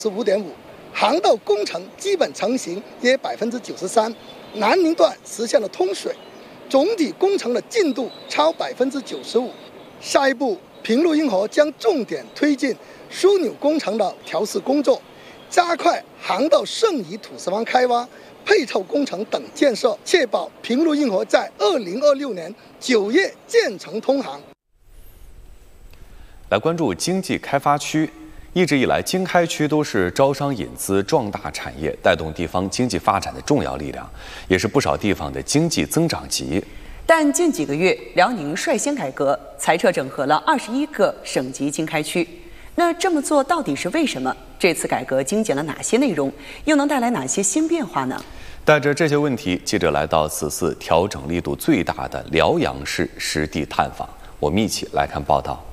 5.5%，航道工程基本成型约93%，南宁段实现了通水，总体工程的进度超95%。下一步，平陆运河将重点推进枢纽工程的调试工作，加快航道剩余土石方开挖、配套工程等建设，确保平陆运河在2026年9月建成通航。 来关注经济开发区。一直以来，经开区都是招商引资、壮大产业、带动地方经济发展的重要力量，也是不少地方的经济增长极。 但近几个月，辽宁率先改革，裁撤整合了21个省级经开区。那这么做到底是为什么？这次改革精简了哪些内容？又能带来哪些新变化呢？ 带着这些问题，记者来到此次调整力度最大的辽阳市实地探访。我们一起来看报道。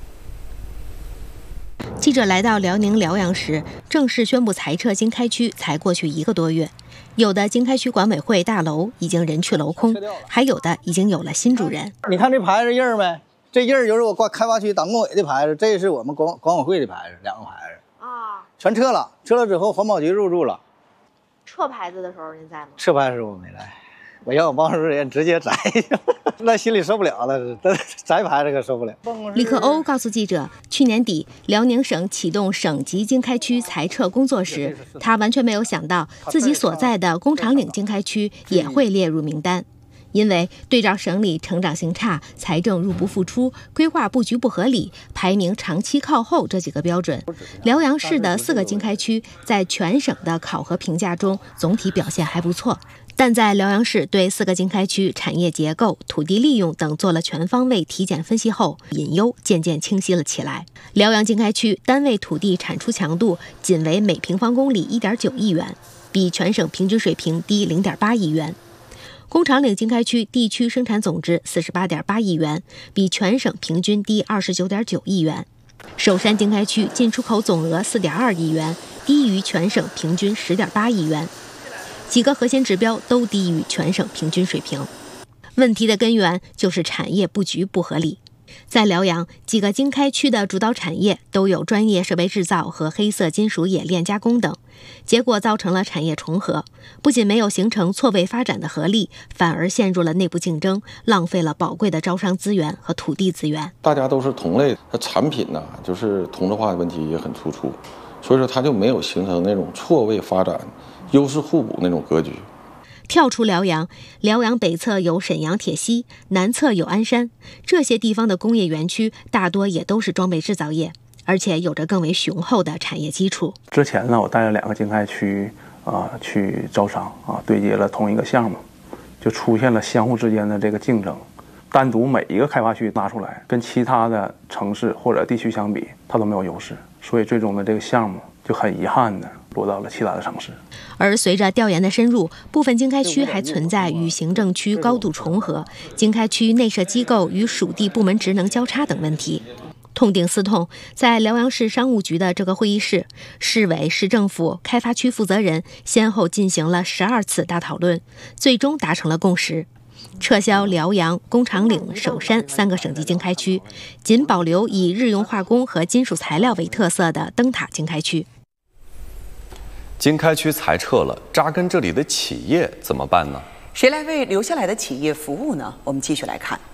记者来到辽宁辽阳时，正式宣布裁撤经开区才过去1个多月，有的经开区管委会大楼已经人去楼空，还有的已经有了新主人。 你看这牌子印儿没？这印儿就是我开发区党工委的牌子，这是我们管委会的牌子，2个牌子啊，全撤了。撤了之后，环保局入驻了。 撤牌子的时候您在吗？ 撤牌的时候我没来，我让我办公室人直接摘，那心里受不了了，摘牌这个受不了。 李克欧告诉记者，去年底辽宁省启动省级经开区裁撤工作时，他完全没有想到自己所在的工厂岭经开区也会列入名单。因为对照省里成长性差、财政入不敷出、规划布局不合理、排名长期靠后这几个标准，辽阳市的4个经开区在全省的考核评价中总体表现还不错。但在辽阳市对4个经开区产业结构、土地利用等做了全方位体检分析后，隐忧渐渐清晰了起来。辽阳经开区单位土地产出强度仅为每平方公里1.9亿元，比全省平均水平低0.8亿元。工厂岭经开区地区生产总值48.8亿元，比全省平均低29.9亿元。首山经开区进出口总额4.2亿元，低于全省平均10.8亿元。几个核心指标都低于全省平均水平。问题的根源就是产业布局不合理。在辽阳，几个经开区的主导产业都有专业设备制造和黑色金属冶炼加工等，结果造成了产业重合，不仅没有形成错位发展的合力，反而陷入了内部竞争，浪费了宝贵的招商资源和土地资源。 大家都是同类，它产品呢，就是同质化的问题也很突出，所以说它就没有形成那种错位发展、优势互补那种格局。 跳出辽阳，辽阳北侧有沈阳铁西，南侧有鞍山，这些地方的工业园区大多也都是装备制造业，而且有着更为雄厚的产业基础。 之前呢，我带了2个经开区去招商对接了同一个项目，就出现了相互之间的这个竞争。单独每一个开发区拿出来，跟其他的城市或者地区相比，它都没有优势，所以最终的这个项目就很遗憾的落到了其他的城市。 而随着调研的深入，部分经开区还存在与行政区高度重合、经开区内设机构与属地部门职能交叉等问题。痛定思痛，在辽阳市商务局的这个会议室，市委、市政府、开发区负责人先后进行了12次大讨论，最终达成了共识。撤销辽阳、工厂岭、首山3个省级经开区，仅保留以日用化工和金属材料为特色的灯塔经开区。 经开区裁撤了，扎根这里的企业怎么办呢？ 谁来为留下来的企业服务呢？我们继续来看。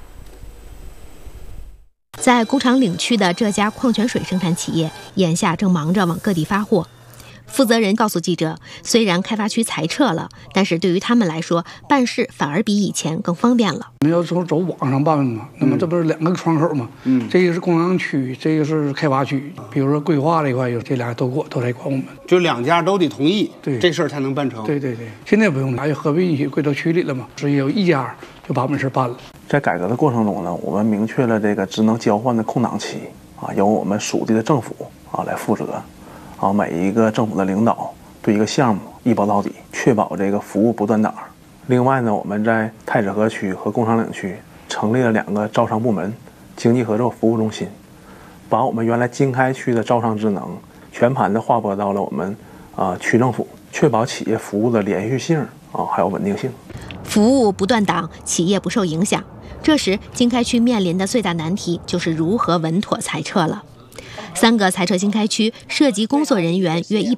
在工厂岭区的这家矿泉水生产企业，眼下正忙着往各地发货。负责人告诉记者，虽然开发区裁撤了，但是对于他们来说，办事反而比以前更方便了。 我们要走网上办嘛，那么这不是2个窗口嘛？这个是工商区，这个是开发区。比如说规划这块，有这俩都在管我们， 就2家都得同意， 对这事儿才能办成。 对，现在不用了，还有合并一起归到区里了嘛，只有一家就把我们事办了。 在改革的过程中呢，我们明确了这个职能交换的空档期由我们属地的政府来负责。每一个政府的领导对一个项目一包到底，确保这个服务不断档。另外呢，我们在太子河区和工厂岭区成立了2个招商部门，经济合作服务中心，把我们原来经开区的招商职能全盘的划拨到了我们区政府，确保企业服务的连续性还有稳定性。 服务不断档，企业不受影响。这时，经开区面临的最大难题就是如何稳妥裁撤了。 3个裁撤经开区涉及工作人员约100